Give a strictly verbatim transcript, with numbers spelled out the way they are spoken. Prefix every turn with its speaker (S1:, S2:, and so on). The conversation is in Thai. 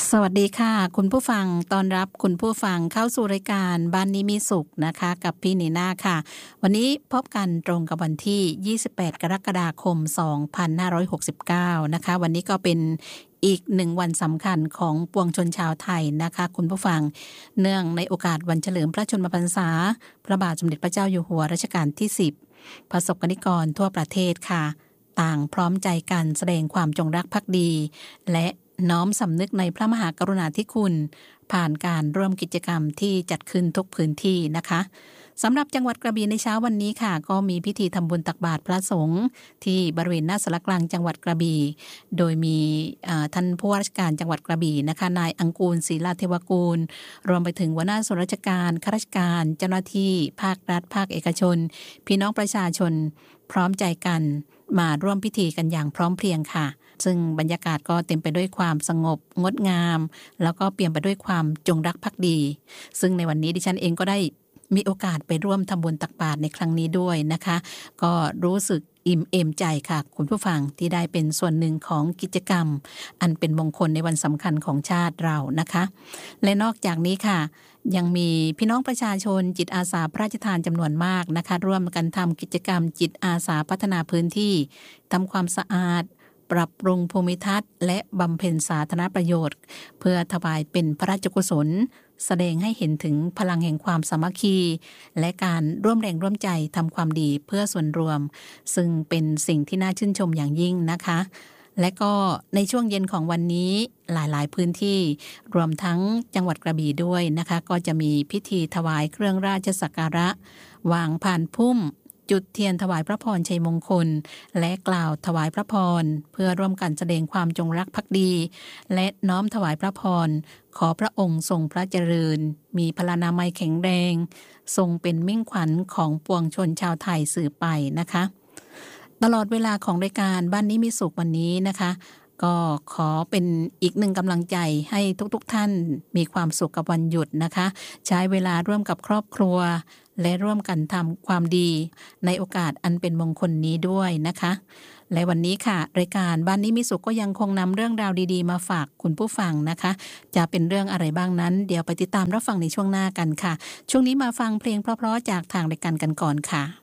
S1: สวัสดีค่ะคุณผู้ฟังต้อนรับคุณผู้ฟังเข้าสู่รายการบ้านนี้มีสุขนะคะกับพี่นีน่าค่ะวันนี้พบกันตรงกับวันที่ยี่สิบแปดกรกฎาคมสองพันห้าร้อยหกสิบเก้านะคะวันนี้ก็เป็นอีกหนึ่งวันสำคัญของปวงชนชาวไทยนะคะคุณผู้ฟังเนื่องในโอกาสวันเฉลิมพระชนมพรรษาพระบาทสมเด็จพระเจ้าอยู่หัวรัชกาลที่สิบประสบกนิกรทั่วประเทศค่ะต่างพร้อมใจกันแสดงความจงรักภักดีและน้อมสำนึกในพระมหากรุณาธิคุณผ่านการร่วมกิจกรรมที่จัดขึ้นทุกพื้นที่นะคะสำหรับจังหวัดกระบี่ในเช้าวันนี้ค่ะก็มีพิธีทำบุญตักบาตรพระสงฆ์ที่บริเวณหน้าศาลากลางจังหวัดกระบี่โดยมีท่านผู้ว่าราชการจังหวัดกระบี่นะคะนายอังกูลศรีลาเทวกูลรวมไปถึงหัวหน้าส่วนราชการข้าราชการเจ้าหน้าที่ภาครัฐภาคเอกชนพี่น้องประชาชนพร้อมใจกันมาร่วมพิธีกันอย่างพร้อมเพรียงค่ะซึ่งบรรยากาศก็เต็มไปด้วยความสงบงดงามแล้วก็เปลี่ยนไปด้วยความจงรักภักดีซึ่งในวันนี้ดิฉันเองก็ได้มีโอกาสไปร่วมทำบุญตักบาตรในครั้งนี้ด้วยนะคะก็รู้สึกอิ่มเอมใจค่ะคุณผู้ฟังที่ได้เป็นส่วนหนึ่งของกิจกรรมอันเป็นมงคลในวันสำคัญของชาติเรานะคะและนอกจากนี้ค่ะยังมีพี่น้องประชาชนจิตอาสาพระราชทานจำนวนมากนะคะร่วมกันทำกิจกรรมจิตอาสาพัฒนาพื้นที่ทำความสะอาดปรับปรุงภูมิทัศน์และบำเพ็ญสาธารณประโยชน์เพื่อถวายเป็นพระราชกุศลแสดงให้เห็นถึงพลังแห่งความสามัคคีและการร่วมแรงร่วมใจทำความดีเพื่อส่วนรวมซึ่งเป็นสิ่งที่น่าชื่นชมอย่างยิ่งนะคะและก็ในช่วงเย็นของวันนี้หลายๆพื้นที่รวมทั้งจังหวัดกระบี่ด้วยนะคะก็จะมีพิธีถวายเครื่องราชสักการะวางพานพุ่มจุดเทียนถวายพระพรชัยมงคลและกล่าวถวายพระพรเพื่อร่วมกันแสดงความจงรักภักดีและน้อมถวายพระพรขอพระองค์ทรงพระเจริญมีพลานามัยแข็งแรงทรงเป็นมิ่งขวัญของปวงชนชาวไทยสืบไปนะคะตลอดเวลาของรายการบ้านนี้มีสุขวันนี้นะคะก็ขอเป็นอีกหนึ่งกำลังใจให้ทุกๆท่านมีความสุขกับวันหยุดนะคะใช้เวลาร่วมกับครอบครัวและร่วมกันทำความดีในโอกาสอันเป็นมงคลนี้ด้วยนะคะและวันนี้ค่ะรายการบ้านนี้มีสุขก็ยังคงนำเรื่องราวดีๆมาฝากคุณผู้ฟังนะคะจะเป็นเรื่องอะไรบ้างนั้นเดี๋ยวไปติดตามรับฟังในช่วงหน้ากันค่ะช่วงนี้มาฟังเพลงเพราะๆจากทางรายการกันก่อนค่ะ